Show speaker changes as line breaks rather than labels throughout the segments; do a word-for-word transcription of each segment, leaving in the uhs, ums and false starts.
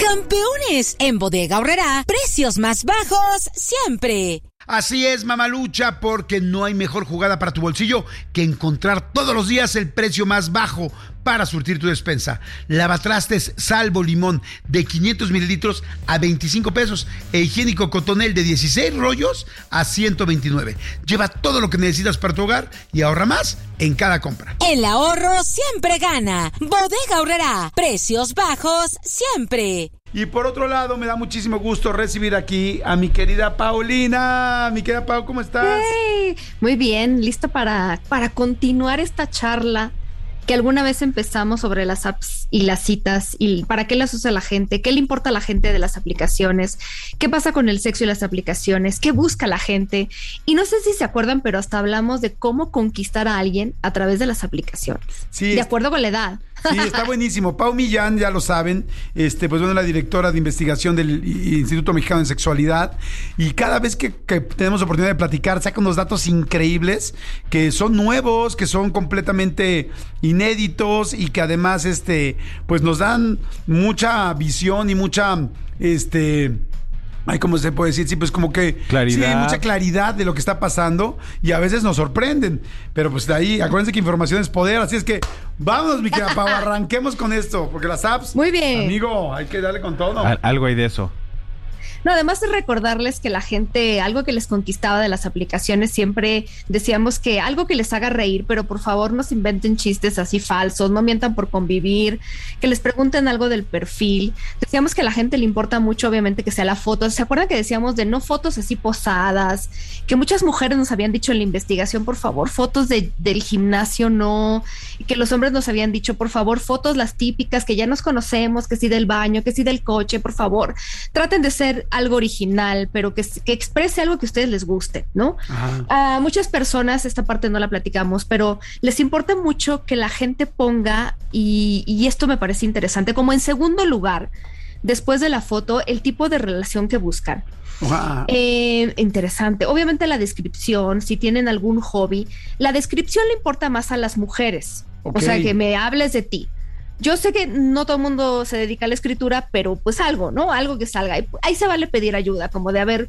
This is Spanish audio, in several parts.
Campeones, en Bodega Aurrerá, precios más bajos siempre.
Así es, mamalucha, porque no hay mejor jugada para tu bolsillo que encontrar todos los días el precio más bajo para surtir tu despensa. Lavatrastes Salvo Limón de quinientos mililitros a veinticinco pesos e higiénico Cotonel de dieciséis rollos a ciento veintinueve. Lleva todo lo que necesitas para tu hogar y ahorra más en cada compra.
El ahorro siempre gana. Bodega Aurrerá, precios bajos siempre.
Y por otro lado, me da muchísimo gusto recibir aquí a mi querida Paulina. Mi querida Pau, ¿cómo estás?
Hey, muy bien, lista para, para continuar esta charla que alguna vez empezamos sobre las apps y las citas y para qué las usa la gente, qué le importa a la gente de las aplicaciones, qué pasa con el sexo y las aplicaciones, qué busca la gente. Y no sé si se acuerdan, pero hasta hablamos de cómo conquistar a alguien a través de las aplicaciones. Sí, de acuerdo con la edad.
Sí, está buenísimo. Pau Millán, ya lo saben, este, pues bueno, la directora de investigación del Instituto Mexicano de Sexualidad, y cada vez que, que tenemos oportunidad de platicar, saca unos datos increíbles que son nuevos, que son completamente inéditos y que además, este, pues nos dan mucha visión y mucha, este... Ay, ¿cómo se puede decir? Sí, pues como que...
Claridad.
Sí, mucha claridad de lo que está pasando y a veces nos sorprenden. Pero pues de ahí, acuérdense que información es poder. Así es que vámonos, mi querida Pau, arranquemos con esto. Porque las apps...
Muy bien.
Amigo, hay que darle con todo.
Al- algo hay de eso.
No, además de recordarles que la gente, algo que les conquistaba de las aplicaciones, siempre decíamos que algo que les haga reír, pero por favor no se inventen chistes así falsos, no mientan por convivir, que les pregunten algo del perfil. Decíamos que a la gente le importa mucho, obviamente, que sea la foto. ¿Se acuerdan que decíamos de no fotos así posadas? Que muchas mujeres nos habían dicho en la investigación, por favor, fotos de, del gimnasio no. Y que los hombres nos habían dicho, por favor, fotos las típicas que ya nos conocemos, que sí del baño, que sí del coche, por favor. Traten de ser algo original, pero que, que exprese algo que a ustedes les guste, ¿no? A muchas personas, esta parte no la platicamos, pero les importa mucho que la gente ponga, y, y esto me parece interesante, como en segundo lugar, después de la foto, el tipo de relación que buscan. Wow. Eh, interesante. Obviamente la descripción, si tienen algún hobby, la descripción le importa más a las mujeres. Okay. O sea, que me hables de ti. Yo sé que no todo el mundo se dedica a la escritura, pero pues algo, ¿no? Algo que salga. Ahí se vale pedir ayuda, como de, a ver,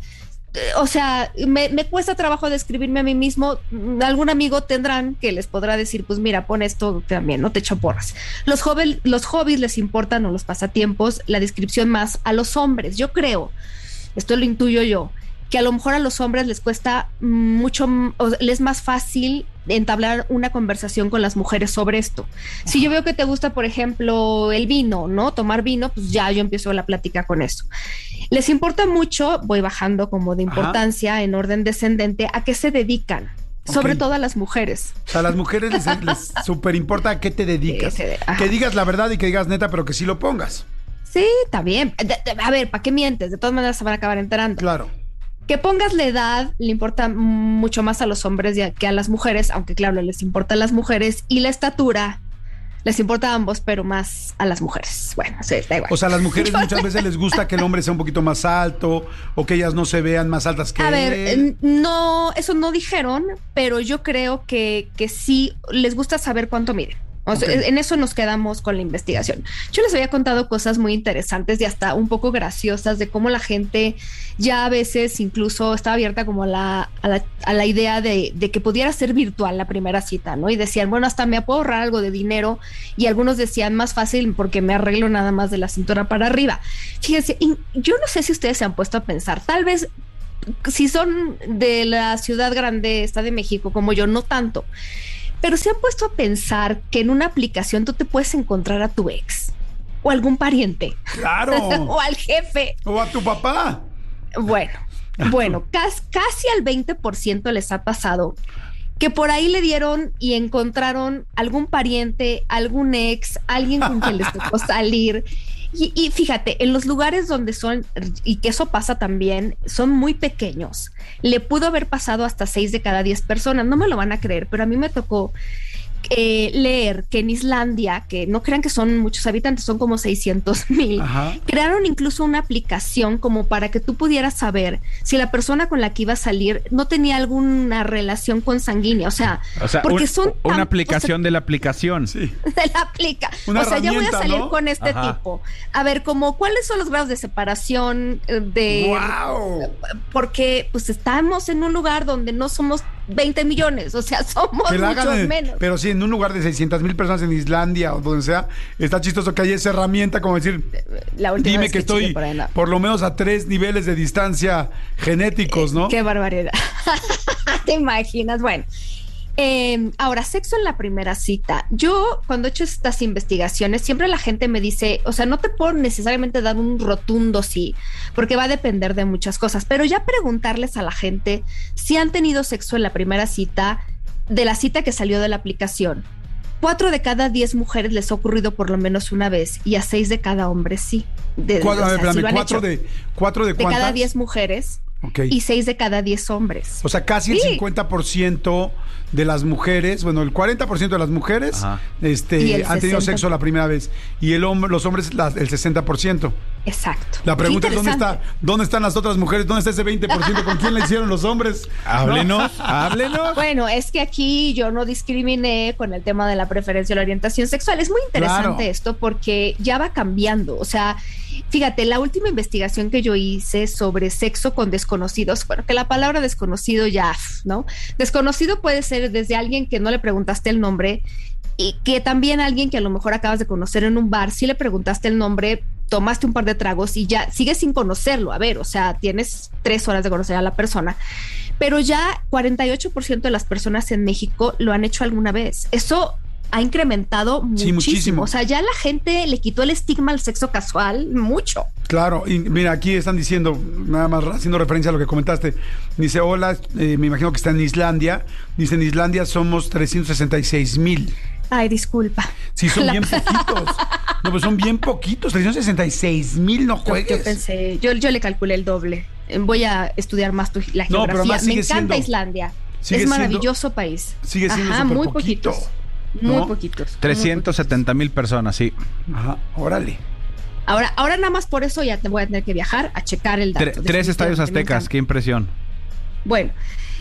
o sea, me, me cuesta trabajo describirme a mí mismo. Algún amigo tendrán que les podrá decir, pues mira, pon esto también, no te echo porras. Los, joven, los hobbies les importan, o los pasatiempos, la descripción más a los hombres. Yo creo, esto lo intuyo yo, que a lo mejor a los hombres les cuesta mucho, o les es más fácil entablar una conversación con las mujeres sobre esto. Si yo veo que te gusta, por ejemplo, el vino, ¿no? Tomar vino, pues ya yo empiezo la plática con eso. Les importa mucho, voy bajando como de importancia, ajá, en orden descendente, a qué se dedican. Okay. Sobre todo a las mujeres.
O sea, a las mujeres les, les súper importa a qué te dedicas. Sí, de, que digas la verdad y que digas neta, pero que sí lo pongas.
Sí, está bien. De, de, a ver, ¿para qué mientes? De todas maneras se van a acabar enterando.
Claro.
Que pongas la edad le importa mucho más a los hombres que a las mujeres, aunque claro, les importa a las mujeres, y la estatura les importa a ambos, pero más a las mujeres. Bueno, sí, da igual.
O sea, a las mujeres muchas veces les gusta que el hombre sea un poquito más alto o que ellas no se vean más altas que él.
A ver, no, eso no dijeron, pero yo creo que, que sí les gusta saber cuánto miden. O sea, okay. En eso nos quedamos con la investigación. Yo les había contado cosas muy interesantes y hasta un poco graciosas de cómo la gente ya a veces incluso estaba abierta como a la, a la, a la idea de, de que pudiera ser virtual la primera cita, ¿no? Y decían, bueno, hasta me puedo ahorrar algo de dinero, y algunos decían más fácil porque me arreglo nada más de la cintura para arriba. Fíjense, yo no sé si ustedes se han puesto a pensar, tal vez si son de la ciudad grande, Estado de México, como yo, no tanto, pero se han puesto a pensar que en una aplicación tú te puedes encontrar a tu ex o algún pariente.
Claro.
O al jefe.
O a tu papá.
Bueno, bueno, casi, casi al veinte por ciento les ha pasado que por ahí le dieron y encontraron algún pariente, algún ex, alguien con quien les tocó salir. Y, y fíjate, en los lugares donde son, y que eso pasa también, son muy pequeños, le pudo haber pasado hasta seis de cada diez personas. No me lo van a creer, pero a mí me tocó eh, leer que en Islandia, que no crean que son muchos habitantes, son como seiscientos mil, crearon incluso una aplicación como para que tú pudieras saber si la persona con la que iba a salir no tenía alguna relación consanguínea. O sea,
o sea
porque
un,
son
una
tan,
aplicación
o sea,
de la aplicación.
Sí. De la aplica.
Una
o sea, yo voy a salir,
¿no?
con este
Ajá.
tipo. A ver, como cuáles son los grados de separación de...
¡Wow!
Porque pues estamos en un lugar donde no somos veinte millones, o sea, somos
Que la
muchos
hagan en-
menos.
Pero sí, en un lugar de seiscientas mil personas en Islandia o donde sea, está chistoso que haya esa herramienta como decir,
La última
dime
vez
que,
que chequé
estoy
por ahí, no.
por lo menos a tres niveles de distancia genéticos, ¿no?
Qué barbaridad. ¿Te imaginas? Bueno, eh, ahora, sexo en la primera cita. Yo, cuando he hecho estas investigaciones, siempre la gente me dice, o sea, no te puedo necesariamente dar un rotundo sí, porque va a depender de muchas cosas, pero ya preguntarles a la gente si han tenido sexo en la primera cita, de la cita que salió de la aplicación. Cuatro de cada diez mujeres les ha ocurrido por lo menos una vez y a seis de cada hombre sí. De,
Cuatro,
o sea,
espérame,
sí lo han
cuatro,
hecho.
de, ¿Cuatro de
De
cuántas?
cada diez mujeres
Ok.
y seis de cada diez hombres.
O sea, casi el
Sí.
cincuenta por ciento de las mujeres, bueno, el cuarenta por ciento de las mujeres
Ajá.
este,
Y el
han tenido
sesenta.
sexo la primera vez. Y el hombre, los hombres la- el sesenta por ciento.
Exacto.
La pregunta
Qué
es, ¿dónde
interesante.
está, ¿dónde están las otras mujeres? ¿Dónde está ese veinte por ciento? ¿Con quién le hicieron los hombres?
Háblenos, háblenos.
Bueno, es que aquí yo no discriminé con el tema de la preferencia o la orientación sexual. Es muy interesante
Claro.
esto porque ya va cambiando. O sea, fíjate, la última investigación que yo hice sobre sexo con desconocidos, bueno, que la palabra desconocido ya, ¿no? Desconocido puede ser desde alguien que no le preguntaste el nombre y que también alguien que a lo mejor acabas de conocer en un bar, si le preguntaste el nombre, tomaste un par de tragos y ya sigues sin conocerlo. A ver, o sea, tienes tres horas de conocer a la persona, pero ya cuarenta y ocho por ciento de las personas en México lo han hecho alguna vez. Eso ha incrementado muchísimo.
Sí, muchísimo.
O sea, ya la gente le quitó el estigma al sexo casual mucho.
Claro, y mira, aquí están diciendo, nada más haciendo referencia a lo que comentaste. Dice, hola, eh, me imagino que está en Islandia. Dice, en Islandia somos trescientos sesenta y seis mil.
Ay, disculpa.
Sí, son
La-
bien poquitos. No, pues son bien poquitos. trescientos sesenta y seis mil, no
Yo,
juegues.
yo pensé, yo, yo le calculé el doble. Eh, Voy a estudiar más tu, la
No, pero
geografía.
además
Me
sigue
encanta
siendo-
Islandia.
sigue
Es
siendo-
maravilloso país.
sigue siendo
Ajá,
súper
muy
poquito,
poquitos.
¿no?
Muy poquitos.
trescientos setenta mil personas, sí.
Ajá, órale.
Ahora, ahora nada más por eso ya te voy a tener que viajar a checar el dato.
Tre- tres estadios
Definitivamente, me
aztecas,
encanta.
qué impresión.
Bueno,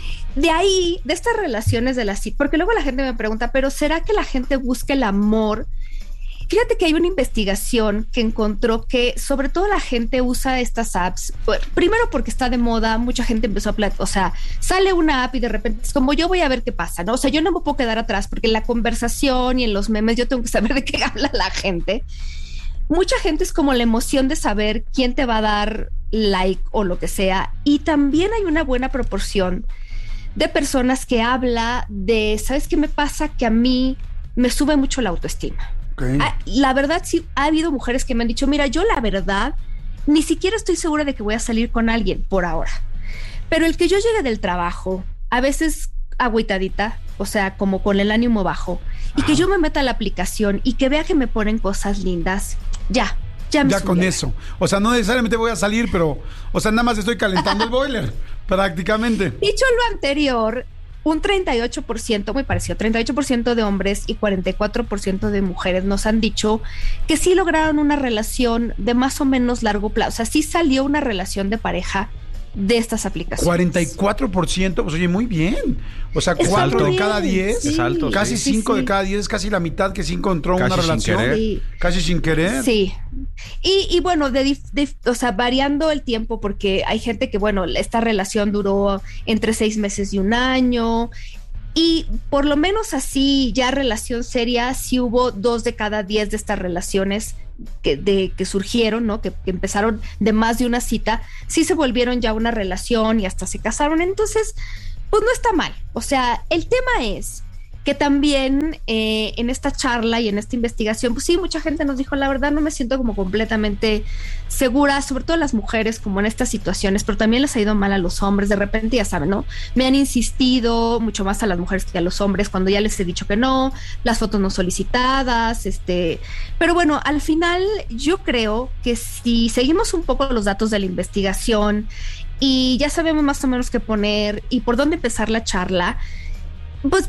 de ahí, de estas relaciones de la cita, porque luego la gente me pregunta, pero ¿será que la gente busca el amor? Fíjate que hay una investigación que encontró que sobre todo la gente usa estas apps, pues, primero porque está de moda, mucha gente empezó a platicar, o sea, sale una app y de repente es como yo voy a ver qué pasa, ¿no? O sea, yo no me puedo quedar atrás porque en la conversación y en los memes yo tengo que saber de qué habla la gente. Mucha gente es como la emoción de saber quién te va a dar like o lo que sea. Y también hay una buena proporción de personas que habla de, ¿sabes qué me pasa? Que a mí me sube mucho la autoestima.
Okay.
Ah, la verdad, sí, ha habido mujeres que me han dicho, mira, yo la verdad, ni siquiera estoy segura de que voy a salir con alguien por ahora. Pero el que yo llegue del trabajo, a veces agüitadita, o sea, como con el ánimo bajo, y que yo me meta a la aplicación y que vea que me ponen cosas lindas, ya, ya me
Ya con
subiera.
eso. O sea, no necesariamente voy a salir, pero, o sea, nada más estoy calentando el boiler, prácticamente.
Dicho lo anterior, un treinta y ocho por ciento, muy parecido, treinta y ocho por ciento de hombres y cuarenta y cuatro por ciento de mujeres nos han dicho que sí lograron una relación de más o menos largo plazo. O sea, sí salió una relación de pareja de estas aplicaciones.
cuarenta y cuatro por ciento, pues oye, muy bien. O sea,
Está
cuatro de
bien,
cada diez.
sí.
Es alto,
Casi
sí.
cinco
sí.
de cada diez, casi la mitad que sí encontró
Casi
una
sin
relación.
querer.
Sí.
Casi sin querer.
Sí. Y, y bueno, de, dif- de- o sea, variando el tiempo, porque hay gente que, bueno, esta relación duró entre seis meses y un año. Y por lo menos así, ya relación seria, sí hubo dos de cada diez de estas relaciones que, de, que surgieron, ¿no? Que, que empezaron de más de una cita, sí se volvieron ya una relación y hasta se casaron. Entonces, pues no está mal. O sea, el tema es que también eh, en esta charla y en esta investigación, pues sí, mucha gente nos dijo, la verdad no me siento como completamente segura, sobre todo las mujeres como en estas situaciones, pero también les ha ido mal a los hombres, de repente ya saben, ¿no? Me han insistido mucho más a las mujeres que a los hombres cuando ya les he dicho que no, las fotos no solicitadas, este, pero bueno, al final yo creo que si seguimos un poco los datos de la investigación y ya sabemos más o menos qué poner y por dónde empezar la charla, pues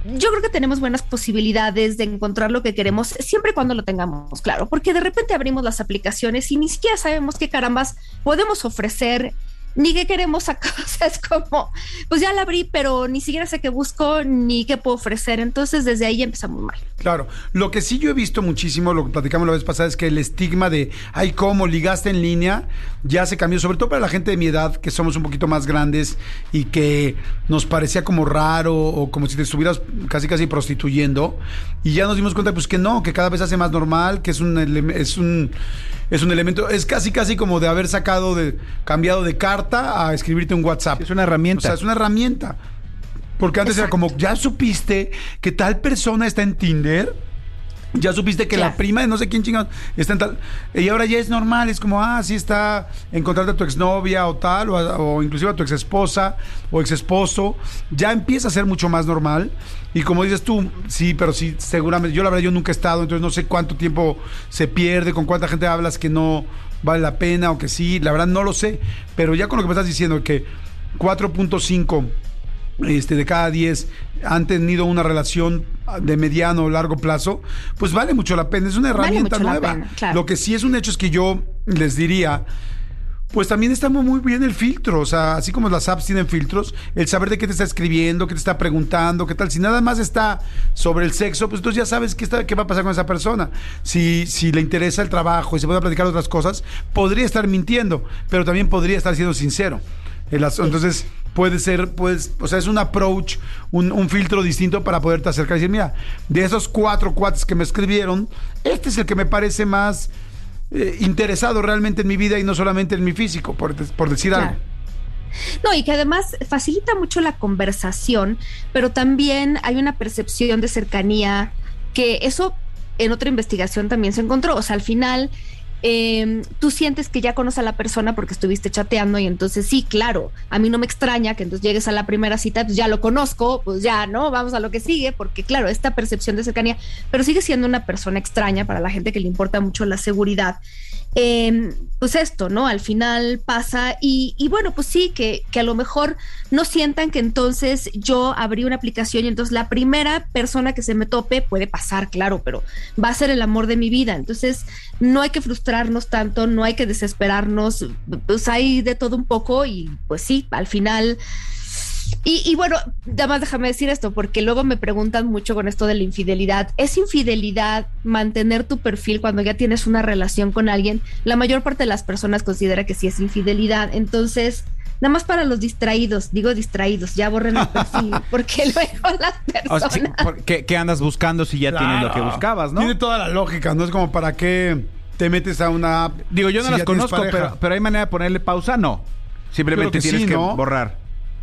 yo creo que tenemos buenas posibilidades de encontrar lo que queremos siempre y cuando lo tengamos claro, porque de repente abrimos las aplicaciones y ni siquiera sabemos qué carambas podemos ofrecer ni qué queremos acá. O sea, es como, pues ya la abrí, pero ni siquiera sé qué busco ni qué puedo ofrecer. Entonces, desde ahí empezamos mal.
Claro. Lo que sí yo he visto muchísimo, lo que platicamos la vez pasada, es que el estigma de, ay, ¿cómo ligaste en línea? Ya se cambió, sobre todo para la gente de mi edad, que somos un poquito más grandes y que nos parecía como raro o como si te estuvieras casi casi prostituyendo. Y ya nos dimos cuenta, pues que no, que cada vez se hace más normal, que es un, ele- es un, es un elemento, es casi casi como de haber sacado, de cambiado de carta a escribirte un WhatsApp.
Es una herramienta.
O sea, es una herramienta. Porque antes
Exacto.
era como, ¿ya supiste que tal persona está en Tinder? ¿Ya supiste que
Claro.
la prima de no sé quién chingados está en tal? Y ahora ya es normal, es como, ah, sí está encontrarte a tu exnovia o tal, o, a- o inclusive a tu exesposa o exesposo. Ya empieza a ser mucho más normal. Y como dices tú, sí, pero sí, seguramente, yo la verdad yo nunca he estado, entonces no sé cuánto tiempo se pierde, con cuánta gente hablas que no vale la pena o que sí, la verdad no lo sé. Pero ya con lo que me estás diciendo, que cuatro punto cinco Este, de cada diez han tenido una relación de mediano o largo plazo, pues vale mucho la pena. Es una
Vale
herramienta
mucho la
nueva.
pena, claro.
Lo que sí es un hecho es que yo les diría, pues también está muy, muy bien el filtro. O sea, así como las apps tienen filtros, el saber de qué te está escribiendo, qué te está preguntando, qué tal. Si nada más está sobre el sexo, pues entonces ya sabes qué, está, qué va a pasar con esa persona. Si, si le interesa el trabajo y se puede platicar otras cosas, podría estar mintiendo, pero también podría estar siendo sincero. El as- entonces puede ser, pues, o sea, es un approach, un, un filtro distinto para poderte acercar y decir, mira, de esos cuatro cuates que me escribieron, este es el que me parece más eh, interesado realmente en mi vida y no solamente en mi físico, por, por decir
Claro.
algo.
No, y que además facilita mucho la conversación, pero también hay una percepción de cercanía que eso en otra investigación también se encontró. O sea, al final eh, tú sientes que ya conoces a la persona porque estuviste chateando y entonces sí, claro, a mí no me extraña que entonces llegues a la primera cita, pues ya lo conozco, pues ya, ¿no? Vamos a lo que sigue, porque claro, esta percepción de cercanía, pero sigue siendo una persona extraña para la gente que le importa mucho la seguridad. Eh, pues esto, ¿no? Al final pasa y, y bueno, pues sí, que, que a lo mejor no sientan que entonces yo abrí una aplicación y entonces la primera persona que se me tope puede pasar, claro, pero va a ser el amor de mi vida. Entonces no hay que frustrarnos tanto, no hay que desesperarnos, pues hay de todo un poco y pues sí, al final... Y, y bueno, nada más déjame decir esto, porque luego me preguntan mucho con esto de la infidelidad. ¿Es infidelidad mantener tu perfil cuando ya tienes una relación con alguien? La mayor parte de las personas considera que sí es infidelidad. Entonces, nada más para los distraídos, digo distraídos, ya borren el perfil, porque luego las
O sea,
personas...
sí, por- ¿qué, qué andas buscando si ya tienes lo que buscabas, no?
Tiene toda la lógica, ¿no? Es como para qué te metes a una app.
Digo, yo no
si
las
ya tienes
conozco,
pareja.
pero, pero hay manera de ponerle pausa, no. Simplemente
Yo creo que
tienes
sí,
que
¿no?
borrar.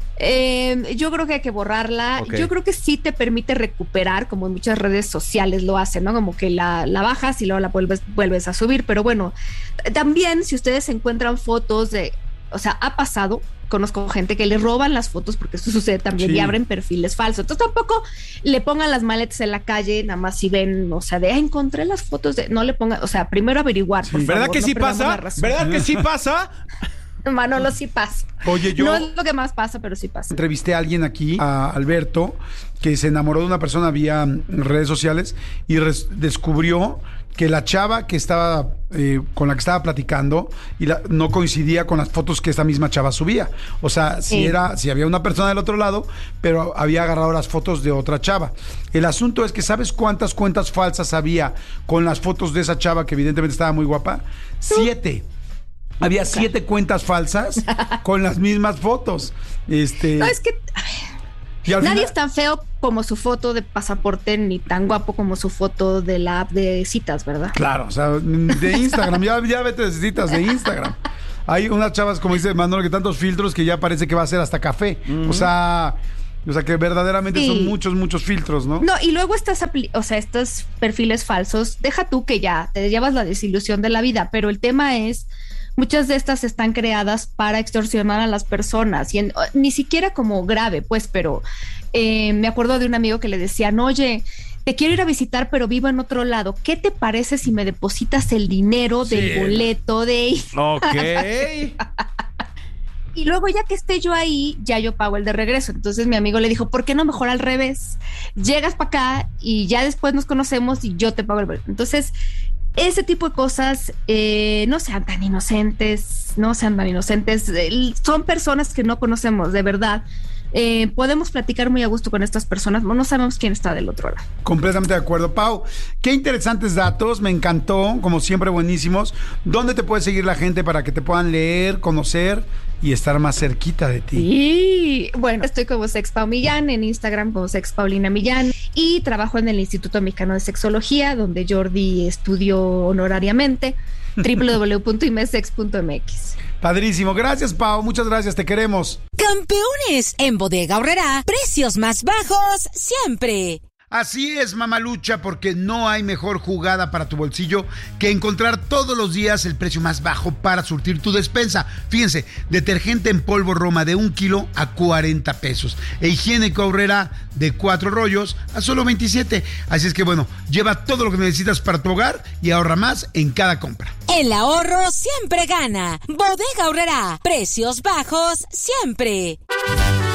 Eh, yo creo que hay que borrarla.
Ok.
Yo creo que sí te permite recuperar, como en muchas redes sociales lo hacen, ¿no? Como que la, la bajas y luego la vuelves, vuelves a subir. Pero bueno, t- también si ustedes encuentran fotos de, o sea, ha pasado, conozco gente que le roban las fotos porque esto sucede también
Sí.
y abren perfiles falsos. Entonces tampoco le pongan las maletas en la calle, nada más si ven, o sea, de, ah, encontré las fotos de, no le pongan, o sea, primero averiguar, por
¿Verdad
favor,
que
no
sí
perdamos la
pasa?
razón.
¿Verdad que sí pasa?
Manolo, sí pasa.
Oye, yo...
No es lo que más pasa, pero sí pasa.
Entrevisté a alguien aquí, a Alberto, que se enamoró de una persona vía mm, redes sociales y res- descubrió que la chava que estaba eh, con la que estaba platicando y la- no coincidía con las fotos que esta misma chava subía. O sea, si
Sí.
era, si había una persona del otro lado, pero había agarrado las fotos de otra chava. El asunto es que ¿sabes cuántas cuentas falsas había con las fotos de esa chava que evidentemente estaba muy guapa? Siete. Había siete cuentas falsas con las mismas fotos. Este,
No, es que a ver,
y al
nadie
final-
es tan feo como su foto de pasaporte, ni tan guapo como su foto de la app de citas, ¿verdad?
Claro, o sea, de Instagram, ya, ya vete de citas de Instagram. Hay unas chavas, como dice Manolo, que tantos filtros que ya parece que va a ser hasta café. O sea, o sea que verdaderamente
Sí.
son muchos, muchos filtros, ¿no?
No, y luego estas, apli- o sea, estos perfiles falsos, deja tú que ya te llevas la desilusión de la vida, pero el tema es, muchas de estas están creadas para extorsionar a las personas, y en- ni siquiera como grave, pues, pero eh, me acuerdo de un amigo que le decían, oye, te quiero ir a visitar, pero vivo en otro lado. ¿Qué te parece si me depositas el dinero del
Sí.
boleto de...
Ok.
Y luego ya que esté yo ahí, ya yo pago el de regreso. Entonces mi amigo le dijo, ¿por qué no mejor al revés? Llegas para acá y ya después nos conocemos y yo te pago el boleto. Entonces, ese tipo de cosas, eh, no sean tan inocentes, no sean tan inocentes. Eh, son personas que no conocemos, de verdad. Eh, podemos platicar muy a gusto con estas personas, no sabemos quién está del otro lado.
Completamente de acuerdo. Pau, qué interesantes datos, me encantó, como siempre buenísimos. ¿Dónde te puede seguir la gente para que te puedan leer, conocer y estar más cerquita de ti?
Y bueno, estoy como Sex Pau Millán, en Instagram como Sex Paulina Millán, y trabajo en el Instituto Mexicano de Sexología, donde Jordi estudió honorariamente, doble u doble u doble u punto i m e sex punto m x.
Padrísimo, gracias Pau, muchas gracias, te queremos.
Campeones, en Bodega Aurrerá, precios más bajos siempre.
Así es, mamalucha, porque no hay mejor jugada para tu bolsillo que encontrar todos los días el precio más bajo para surtir tu despensa. Fíjense, detergente en polvo Roma de un kilo a cuarenta pesos. E higiénico Aurrerá de cuatro rollos a solo veintisiete. Así es que bueno, lleva todo lo que necesitas para tu hogar y ahorra más en cada compra.
El ahorro siempre gana. Bodega Aurrerá, precios bajos siempre.